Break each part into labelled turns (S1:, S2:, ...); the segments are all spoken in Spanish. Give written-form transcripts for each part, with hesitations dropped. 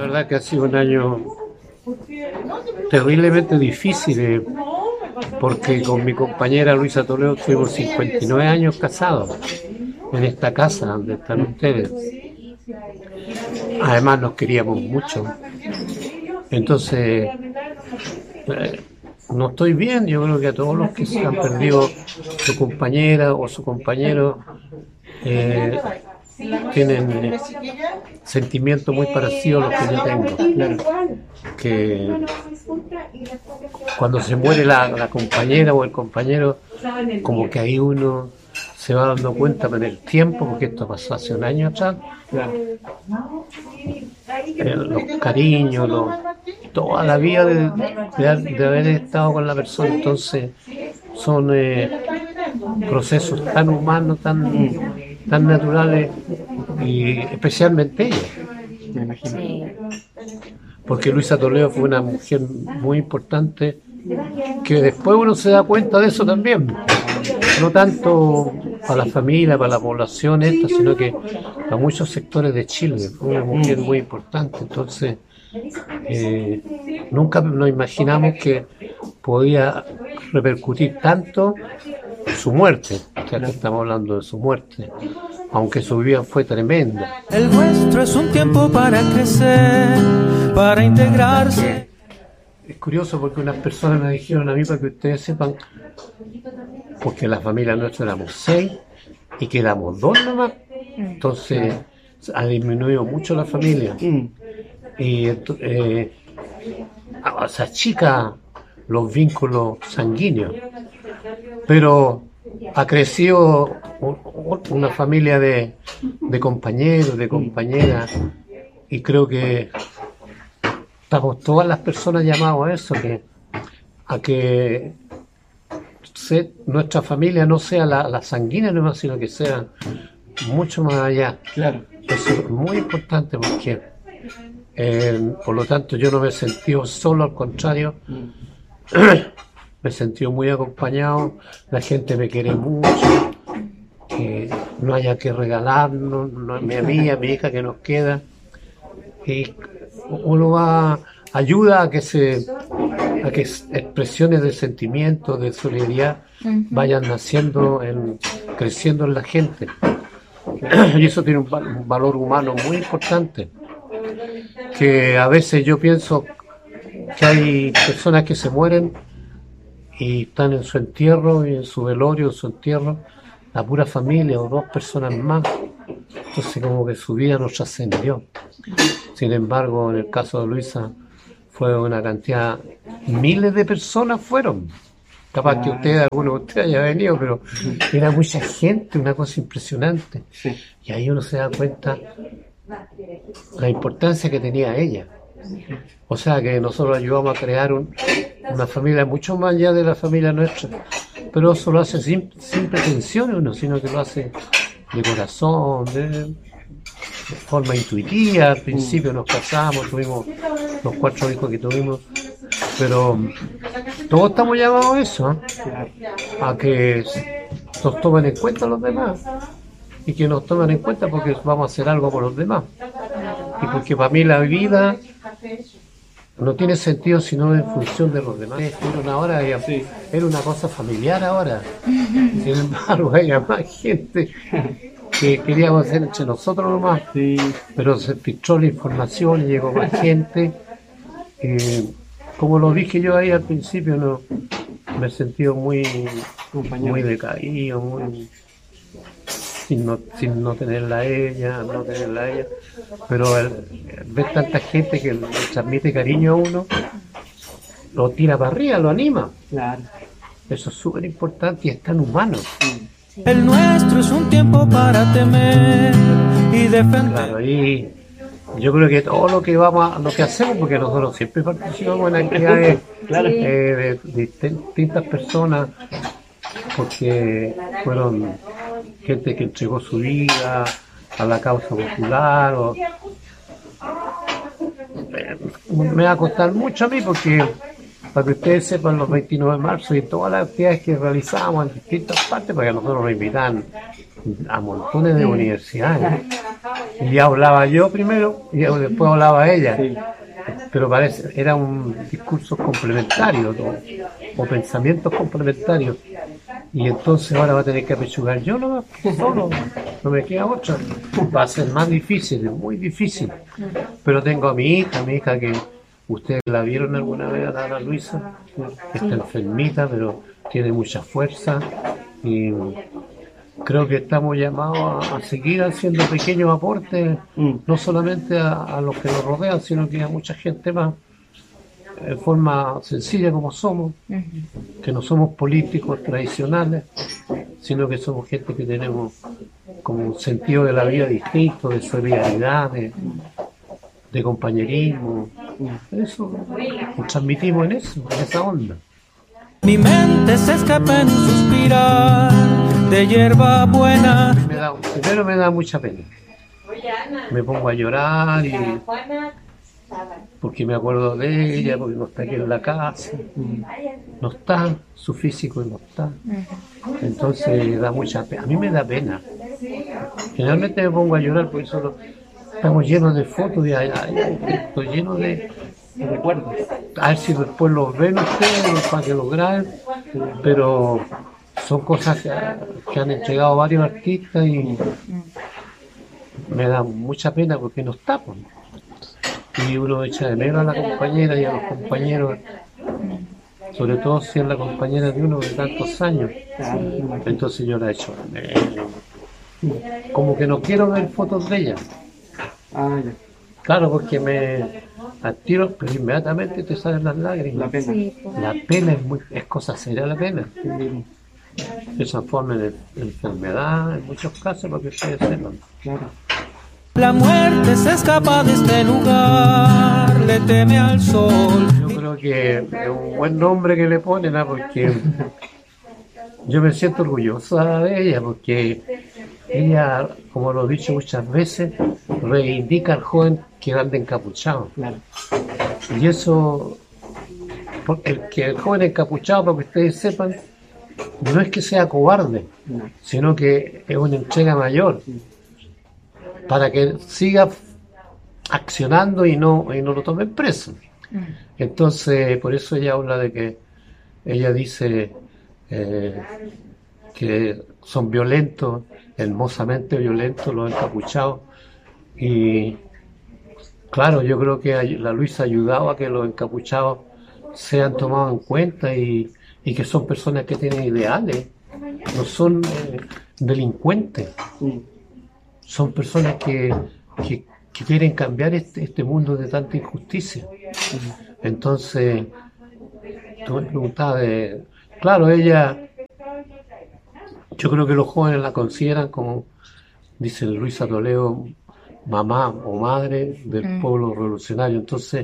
S1: verdad que ha sido un año terriblemente difícil, porque con mi compañera Luisa Toledo tuvimos 59 años casados en esta casa donde están ustedes. Además nos queríamos mucho. Entonces, no estoy bien. Yo creo que a todos los que se han perdido su compañera o su compañero tienen sentimientos muy parecidos a los que yo tengo. Que cuando se muere la compañera o el compañero, como que ahí uno se va dando cuenta con el tiempo, porque esto pasó hace un año atrás. Los cariños, toda la vida de haber estado con la persona. Entonces son procesos tan humanos, tan naturales, y especialmente ella. Me imagino. Porque Luisa Toledo fue una mujer muy importante, que después uno se da cuenta de eso también. No tanto para la familia, para la población esta, sino que para muchos sectores de Chile. Fue una mujer muy importante. Entonces, nunca nos imaginamos que podía repercutir tanto su muerte. Ya que estamos hablando de su muerte, aunque su vida fue tremenda.
S2: El nuestro es un tiempo para crecer, para integrarse.
S1: Es curioso porque unas personas me dijeron a mí, para que ustedes sepan, porque la familia nuestra éramos 6 y quedamos 2 nomás, entonces ha disminuido mucho la familia. Y se achica los vínculos sanguíneos, pero ha crecido una familia de compañeros, de compañeras, y creo que estamos todas las personas llamados a eso, a que nuestra familia no sea la sanguínea nomás, sino que sea mucho más allá. Claro. Eso es muy importante, porque por lo tanto yo no me he sentido solo, al contrario, me he sentido muy acompañado. La gente me quiere mucho, que no haya que regalarnos, mi amiga, mi hija que nos queda, y uno ayuda a que expresiones de sentimiento, de solidaridad vayan naciendo, creciendo en la gente. Y eso tiene un valor humano muy importante, que a veces yo pienso que hay personas que se mueren y están en su entierro, y en su velorio, en su entierro, la pura familia o 2 personas más. Entonces como que su vida no trascendió. Sin embargo, en el caso de Luisa fue una cantidad, miles de personas fueron. Capaz que alguno de ustedes haya venido, pero era mucha gente, una cosa impresionante. Y ahí uno se da cuenta la importancia que tenía ella. O sea que nosotros ayudamos a crear una familia mucho más allá de la familia nuestra, pero eso lo hace sin pretensiones uno, sino que lo hace de corazón, de forma intuitiva. Al principio nos casamos, tuvimos los 4 hijos que tuvimos, pero todos estamos llamados a eso, a que nos tomen en cuenta los demás, y que nos tomen en cuenta porque vamos a hacer algo por los demás, y porque para mí la vida no tiene sentido sino en función de los demás. Ahora era una cosa familiar ahora. Sin embargo, hay más gente que queríamos hacer entre nosotros nomás, pero se filtró la información y llegó más gente. Como lo dije yo ahí al principio, no me he sentido muy decaído, sin no tenerla a ella, pero ver tanta gente que le transmite cariño a uno, lo tira para arriba, lo anima. Claro. Eso es súper importante y es tan humano.
S2: El nuestro es un tiempo para temer y defender.
S1: Claro, y yo creo que todo lo que hacemos, porque nosotros siempre participamos en actividades de distintas personas, porque fueron gente que entregó su vida a la causa popular. Me va a costar mucho a mí, porque para que ustedes sepan, los 29 de marzo y todas las actividades que realizamos en distintas partes, porque a nosotros nos invitan a montones de universidades. Y ya hablaba yo primero y después hablaba ella.
S3: Sí.
S1: Pero parece, era un discurso complementario, ¿no? O pensamientos complementarios. Y entonces ahora va a tener que apechugar yo no, solo, no me queda otra. Va a ser más difícil, muy difícil. Pero tengo a mi hija que ustedes la vieron alguna vez, a la Ana Luisa, está enfermita, pero tiene mucha fuerza y creo que estamos llamados a seguir haciendo pequeños aportes, no solamente a los que nos rodean, sino que a mucha gente más, de forma sencilla como somos, que no somos políticos tradicionales, sino que somos gente que tenemos como un sentido de la vida distinto, de solidaridad, de compañerismo. Eso lo transmitimos en eso, en esa onda.
S2: Mi mente se escapa en un suspirar de hierba buena.
S1: Primero me da mucha pena. Me pongo a llorar y porque me acuerdo de ella, porque no está aquí en la casa, no está, su físico no está. Entonces da mucha pena. A mí me da pena. Generalmente me pongo a llorar porque solo estamos llenos de fotos y estoy lleno de recuerdos. A ver si después los ven ustedes para que los graben, pero son cosas que han entregado varios artistas y me da mucha pena porque no está. Pues. Y uno echa de menos a la compañera y a los compañeros, sobre todo si es la compañera de uno de tantos años. Entonces yo la echo de menos. Como que no quiero ver fotos de ella. Claro, porque me atiro, pero inmediatamente te salen las lágrimas.
S3: La pena.
S4: Sí, pues.
S1: La pena es cosa seria, la pena. Se transforma en enfermedad en muchos casos, porque ustedes sepan.
S3: Claro.
S2: La muerte se escapa de este lugar, le teme al sol.
S1: Yo creo que es un buen nombre que le ponen, ¿no? Porque yo me siento orgullosa de ella, porque ella, como lo he dicho muchas veces, reivindica al joven que anda encapuchado.
S3: Claro.
S1: Y eso, el joven encapuchado, para que ustedes sepan, no es que sea cobarde, sino que es una entrega mayor, para que siga accionando y no lo tomen preso. Entonces, por eso ella habla de que, ella dice que son violentos, hermosamente violentos los encapuchados, y claro, yo creo que la Luisa ha ayudado a que los encapuchados sean tomados en cuenta y que son personas que tienen ideales, no son delincuentes, son personas que quieren cambiar este mundo de tanta injusticia. Entonces, tú me preguntabas claro, ella, yo creo que los jóvenes la consideran como, dice Luisa Toledo, mamá o madre del pueblo revolucionario. Entonces,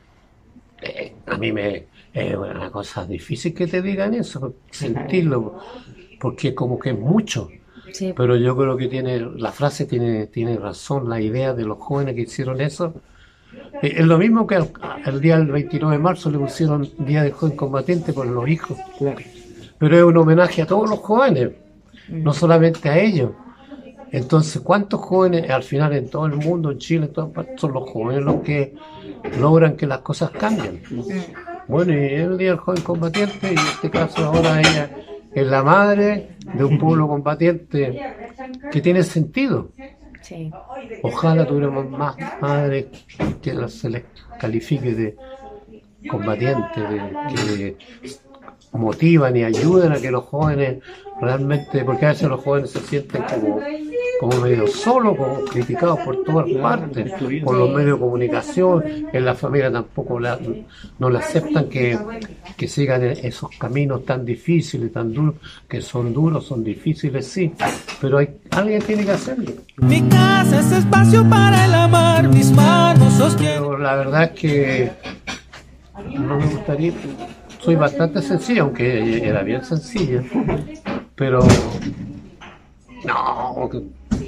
S1: a mí es una cosa difícil que te digan eso, sentirlo, porque como que es mucho.
S4: Sí.
S1: Pero yo creo que la frase tiene razón, la idea de los jóvenes que hicieron eso. Es lo mismo que el día del 29 de marzo le pusieron Día del Joven Combatiente por los hijos.
S3: Claro.
S1: Pero es un homenaje a todos los jóvenes, no solamente a ellos. Entonces, ¿cuántos jóvenes al final en todo el mundo, en Chile, en todas partes, son los jóvenes los que logran que las cosas cambien? Bueno, y es el Día del Joven Combatiente, y en este caso ahora ella es la madre de un pueblo combatiente que tiene sentido.
S4: Sí.
S1: Ojalá tuviéramos más madres que se les califique de combatientes, que motivan y ayudan a que los jóvenes realmente, porque a veces los jóvenes se sienten como medio solos, como criticados por todas partes, por los medios de comunicación, en la familia tampoco no le aceptan que sigan esos caminos tan difíciles, tan duros, que son duros, son difíciles, sí, pero alguien tiene que hacerlo.
S2: Mi casa es espacio para el amar, mis manos sostienen.
S1: Pero la verdad es que no me gustaría, soy bastante sencilla, aunque era bien sencilla, pero no,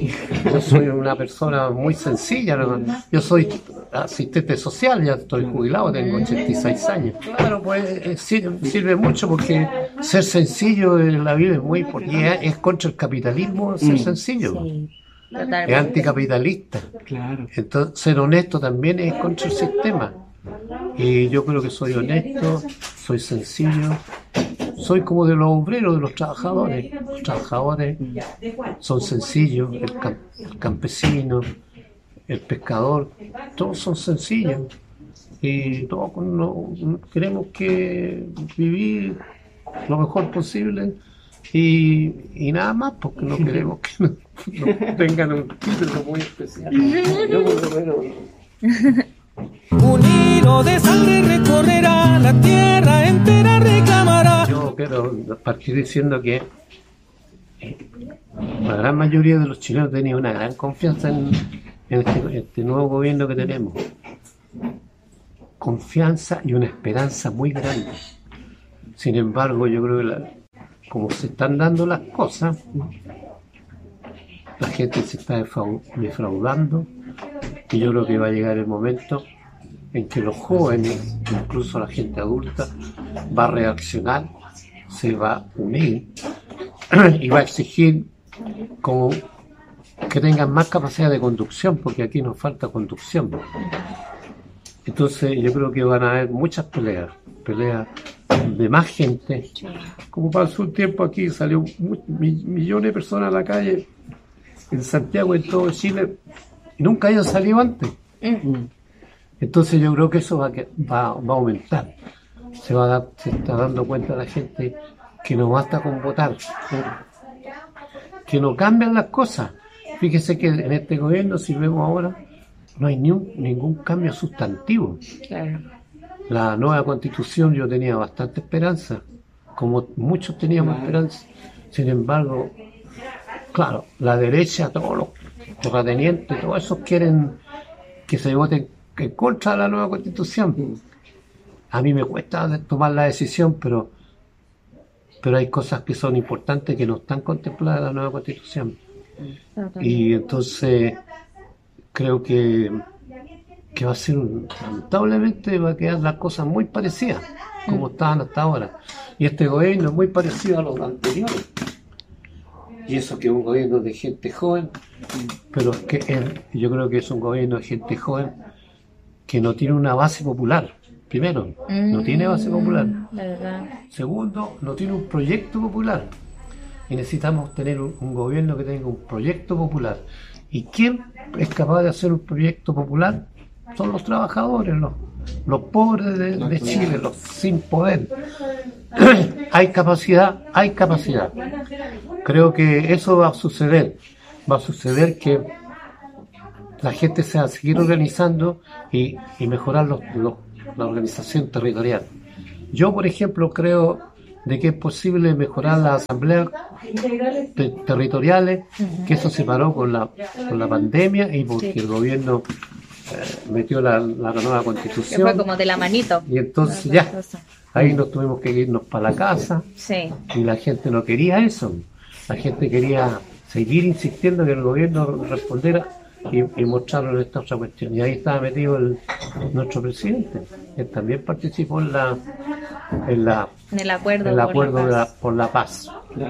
S1: Yo soy una persona muy sencilla, ¿no? Yo soy asistente social, ya estoy jubilado, tengo 86 años. Claro, pues sirve mucho porque ser sencillo en la vida es muy importante. Es contra el capitalismo ser sencillo.
S3: Sí,
S1: Es
S3: totalmente.
S1: anticapitalista.
S4: Claro.
S1: Entonces, ser honesto también es contra el sistema. Y yo creo que soy honesto, soy sencillo, soy como de los obreros, de los trabajadores. Los trabajadores son sencillos, el campesino, el pescador, todos son sencillos. Y todos queremos que vivir lo mejor posible y nada más, porque no queremos que nos tengan un título muy especial. Yo por lo menos.
S2: Un hilo de sangre recorrerá la tierra entera, reclamará.
S1: Yo quiero partir diciendo que la gran mayoría de los chilenos tenía una gran confianza en este nuevo gobierno que tenemos. Confianza y una esperanza muy grande. Sin embargo, yo creo que como se están dando las cosas, la gente se está defraudando y yo creo que va a llegar el momento en que los jóvenes, incluso la gente adulta, va a reaccionar, se va a unir y va a exigir como que tengan más capacidad de conducción, porque aquí nos falta conducción. Entonces yo creo que van a haber muchas peleas de más gente. Como pasó un tiempo aquí, salió millones de personas a la calle, en Santiago, en todo Chile, y nunca hayan salido antes. Entonces yo creo que eso va a aumentar. Se está dando cuenta la gente que no basta con votar, que no cambian las cosas. Fíjese que en este gobierno, si vemos ahora, no hay ningún cambio sustantivo.
S3: Claro.
S1: La nueva constitución yo tenía bastante esperanza, como muchos teníamos esperanza. Sin embargo, claro, la derecha, todos los terratenientes, todos esos quieren que se voten en contra de la nueva constitución. A mí me cuesta tomar la decisión, pero hay cosas que son importantes que no están contempladas en la nueva constitución. Y entonces creo que va a ser, lamentablemente va a quedar las cosas muy parecidas como estaban hasta ahora. Y este gobierno es muy parecido a los anteriores. Y eso que es un gobierno de gente joven, pero yo creo que es un gobierno de gente joven que no tiene una base popular. Primero, no tiene base popular.
S3: La verdad.
S1: Segundo, no tiene un proyecto popular. Y necesitamos tener un gobierno que tenga un proyecto popular. ¿Y quién es capaz de hacer un proyecto popular? Son los trabajadores, los pobres de Chile, los sin poder. Hay capacidad. Creo que eso va a suceder. Va a suceder que la gente se va a seguir organizando y mejorar la organización territorial. Yo, por ejemplo, creo de que es posible mejorar las asambleas territoriales, que eso se paró con la pandemia y porque el gobierno metió la nueva
S3: Que
S1: constitución.
S3: fue como de la manito.
S1: Y entonces ya, ahí nos tuvimos que irnos para la casa
S3: Sí.
S1: y la gente no quería eso. La gente quería seguir insistiendo que el gobierno respondiera y mostraron esta otra cuestión. Y ahí estaba metido nuestro presidente, que también participó en
S3: En el acuerdo.
S1: el acuerdo
S3: paz.
S1: por la paz.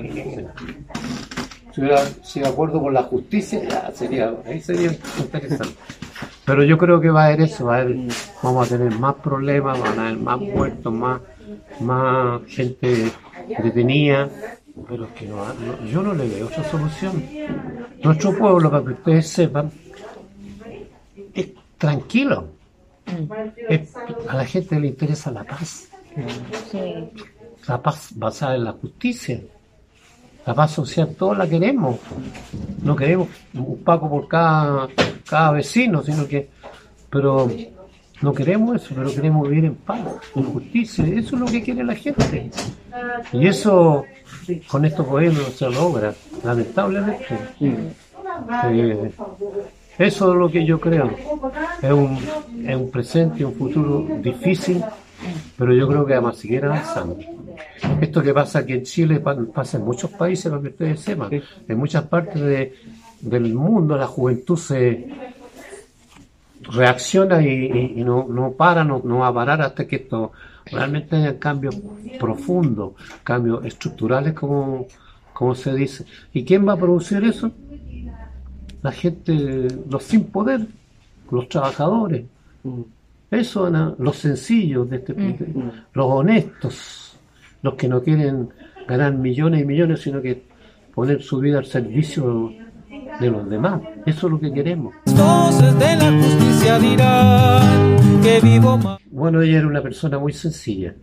S1: Si hubiera sido acuerdo por la justicia, ahí sería interesante. Pero yo creo que va a haber eso, vamos a tener más problemas, van a haber más muertos, más gente detenida, pero es que yo no le veo otra solución. Nuestro pueblo, para que ustedes sepan, es tranquilo. A la gente le interesa la paz.
S3: Sí.
S1: La paz basada en la justicia. La paz social todos la queremos. No queremos un paco por cada vecino, pero no queremos eso, pero queremos vivir en paz, en justicia. Eso es lo que quiere la gente. Y eso con estos gobiernos no se logra, lamentablemente. Eso es lo que yo creo. Es un presente y un futuro difícil, pero yo creo que vamos a seguir avanzando. Esto que pasa aquí en Chile pasa en muchos países, para que ustedes sepan. En muchas partes del mundo, la juventud se reacciona y no para, no va a parar hasta que esto realmente haya cambios profundos, cambios estructurales, como se dice. ¿Y quién va a producir eso? La gente, los sin poder, los trabajadores. Eso, los sencillos de este país, los honestos, los que no quieren ganar millones y millones, sino que poner su vida al servicio de los demás. Eso es lo que queremos.
S2: Voces de la justicia dirán que vivo más.
S1: Bueno, ella era una persona muy sencilla,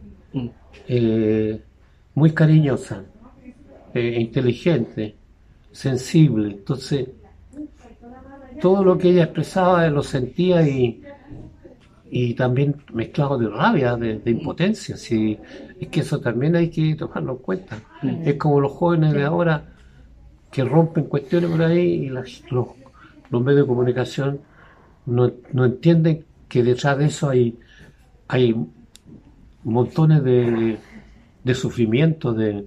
S1: muy cariñosa, inteligente, sensible. Entonces, todo lo que ella expresaba lo sentía y también mezclado de rabia, de impotencia. Sí, es que eso también hay que tomarlo en cuenta. Es como los jóvenes de ahora que rompen cuestiones por ahí y los medios de comunicación no entienden que detrás de eso hay montones de sufrimiento, de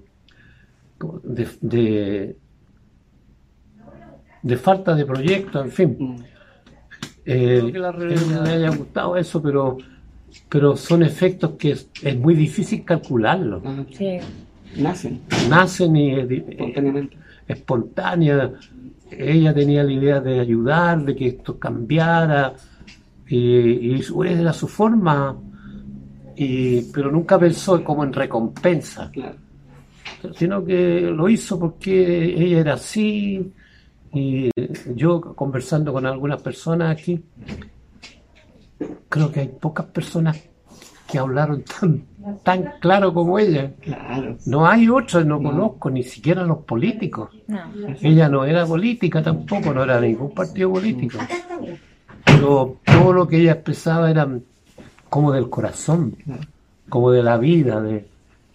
S1: falta de proyectos, en fin. Que me haya gustado eso, pero son efectos que es muy difícil calcularlos.
S3: Sí.
S1: Nacen espontáneamente. Espontánea. Ella tenía la idea de ayudar, de que esto cambiara, y era su forma, pero nunca pensó como en recompensa, claro, sino que lo hizo porque ella era así. Y yo, conversando con algunas personas aquí, creo que hay pocas personas que hablaron tan claro como ella. Claro. No hay otras, no conozco, ni siquiera los políticos. No. Ella no era política tampoco, no era de ningún partido político. Pero todo lo que ella expresaba era como del corazón, como de la vida, de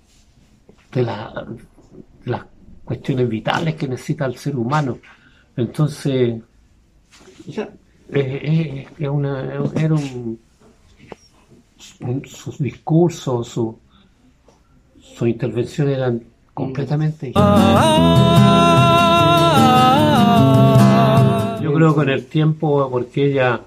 S1: las cuestiones vitales que necesita el ser humano. Entonces, sus discursos, su intervención eran completamente... Yo creo que con el tiempo, porque ella,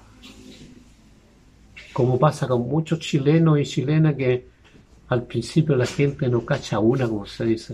S1: como pasa con muchos chilenos y chilenas, que al principio la gente no cacha una, como se dice.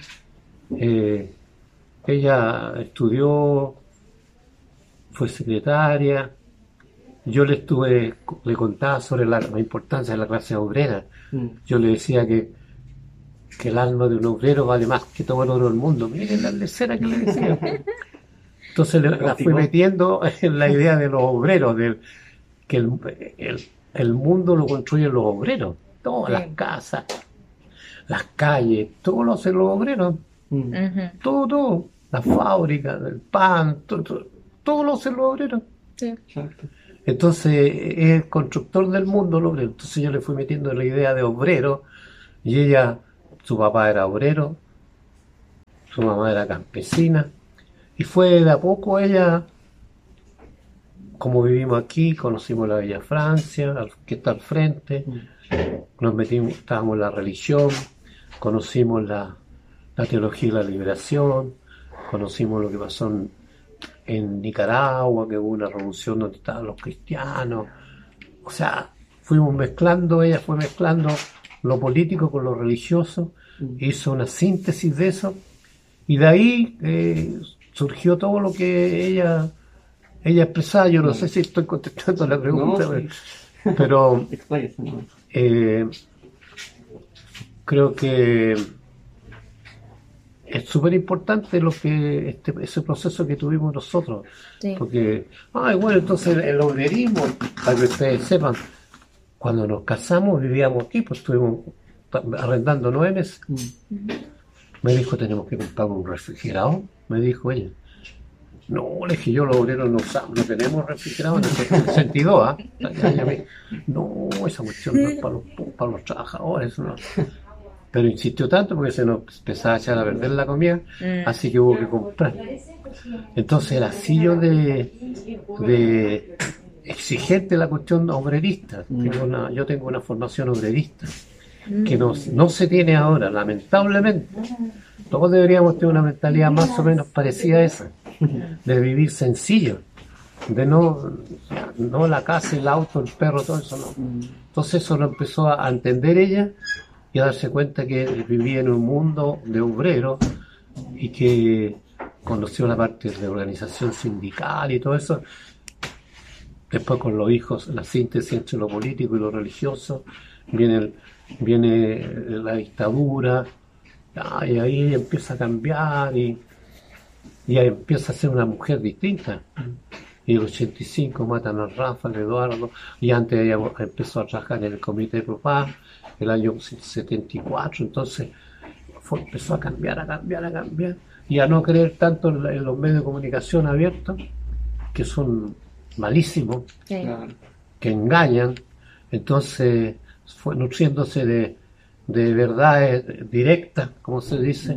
S1: Ella estudió, fue secretaria. Yo le contaba sobre la importancia de la clase obrera. Yo le decía que el alma de un obrero vale más que todo el oro del mundo. Miren la lecera que le decía. Entonces la fui metiendo en la idea de los obreros, que el mundo lo construyen los obreros. Todas las casas, las calles, todo lo hacen los obreros. Todo. La fábrica, el pan, todo lo hacen los obreros. Sí. Exacto. Entonces es el constructor del mundo el obrero. Entonces yo le fui metiendo la idea de obrero, y ella, su papá era obrero, su mamá era campesina, y fue de a poco ella, como vivimos aquí, conocimos la Bella Francia, que está al frente, nos metimos, estábamos en la religión, conocimos la teología y la liberación, conocimos lo que pasó en Nicaragua, que hubo una revolución donde estaban los cristianos. O sea, ella fue mezclando lo político con lo religioso, hizo una síntesis de eso, y de ahí surgió todo lo que ella expresaba. Yo no sé si estoy contestando la pregunta, pero creo que es súper importante ese proceso que tuvimos nosotros. Sí. Porque, bueno, entonces el obrerismo, para que ustedes sepan, cuando nos casamos vivíamos aquí, pues estuvimos arrendando 9 meses. Me dijo, tenemos que comprar un refrigerador, me dijo ella. No, le dije, yo los obreros no tenemos refrigerador en el 62, No, esa cuestión no es para los trabajadores, no. Pero insistió tanto porque se nos empezaba a echar a perder la comida, así que hubo que comprar. Entonces era así yo de exigente la cuestión obrerista. Yo tengo una formación obrerista que no se tiene ahora, lamentablemente. Todos deberíamos tener una mentalidad más o menos parecida a esa. de vivir sencillo, de no la casa, el auto, el perro, todo eso, no. Entonces eso lo empezó a entender ella y a darse cuenta que vivía en un mundo de obreros y que conoció la parte de organización sindical y todo eso. Después con los hijos, la síntesis entre lo político y lo religioso, viene la dictadura, y ahí ella empieza a cambiar y empieza a ser una mujer distinta. Y en el 85 matan a Rafa, a Eduardo, y antes ella empezó a trabajar en el Comité de Papá, el año 74, entonces empezó a cambiar, y a no creer tanto en los medios de comunicación abiertos, que son malísimos,
S3: Sí.
S1: que engañan. Entonces fue nutriéndose de verdades directas, como se dice,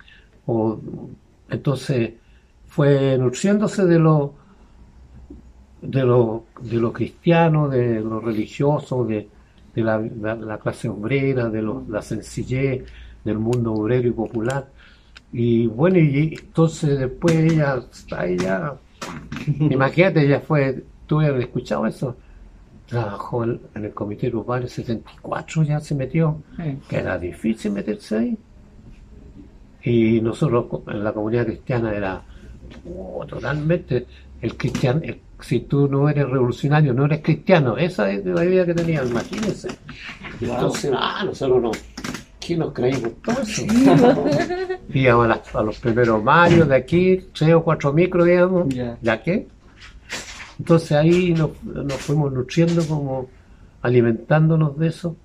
S1: entonces fue nutriéndose de lo cristiano, de lo religioso, de la clase obrera, de la sencillez del mundo obrero y popular. Y bueno, y entonces después ella, imagínate, tú habías escuchado eso, trabajó en el Comité Grupal en 74, ya se metió, que era difícil meterse ahí. Y nosotros en la comunidad cristiana era totalmente el cristiano. Si tú no eres revolucionario, no eres cristiano. Esa es la idea que tenían, imagínense. Entonces, nosotros no. ¿Quién nos creímos todo eso? Íbamos a los primeros Marios de aquí, 3 o 4 micros, digamos. ¿Ya qué? Entonces ahí nos fuimos nutriendo, como alimentándonos de eso.